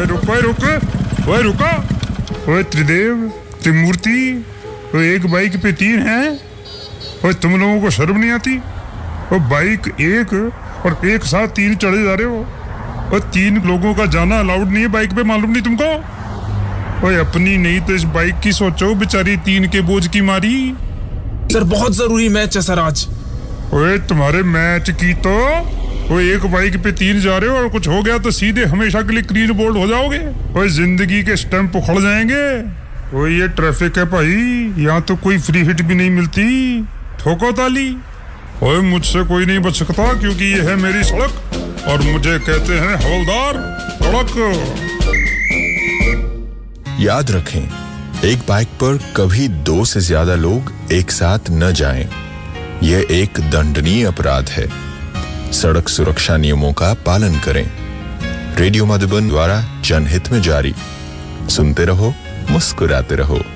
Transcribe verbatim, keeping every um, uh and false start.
ओए रुक ओए रुक ओए रुका ओए त्रिदेव त्रिमूर्ति ओए एक बाइक पे तीन हैं। ओए तुम लोगों को शर्म नहीं आती? ओ बाइक एक और एक साथ तीन चढ़े जा रहे हो। और तीन लोगों का जाना अलाउड नहीं है बाइक पे, मालूम नहीं तुमको? ओए अपनी नहीं तो इस बाइक की सोचो, बेचारी तीन के बोझ की मारी। सर बहुत जरूरी मैच है सर आज। ओए तुम्हारे मैच की तो वो एक बाइक पे तीन जा रहे हो और कुछ हो गया तो सीधे हमेशा के लिए क्लीन बोल्ड हो जाओगे। ओए जिंदगी के स्टैंप उखड़ जाएंगे। ओए ये ट्रैफिक है भाई, यहाँ तो कोई फ्री हिट भी नहीं मिलती, ठोको ताली। ओए मुझसे कोई नहीं बच सकता क्योंकि ये है मेरी सड़क और मुझे कहते हैं हवलदार सड़क। याद रखें, एक बाइक पर कभी दो से ज्यादा लोग एक साथ न जाएं। यह एक दंडनीय अपराध है। सड़क सुरक्षा नियमों का पालन करें। रेडियो मधुबन द्वारा जनहित में जारी। सुनते रहो, मुस्कुराते रहो।